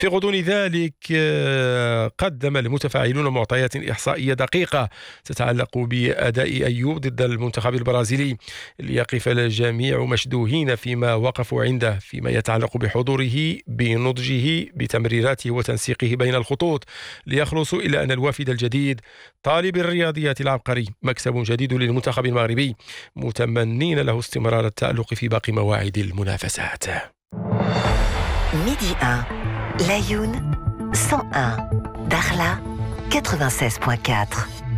في غضون ذلك قدم المتفاعلون معطيات إحصائية دقيقة تتعلق بأداء أيوب ضد المنتخب البرازيلي، ليقف الجميع مشدوهين فيما وقفوا عنده فيما يتعلق بحضوره، بنضجه، بتمريراته وتنسيقه بين الخطوط، ليخلصوا إلى أن الوافد الجديد طالب الرياضيات العبقري مكسب جديد للمنتخب المغربي، متمنين له استمرار التألق في باقي مواعيد المنافسات. ميدي 1 Laayoune 101 Dakhla 96.4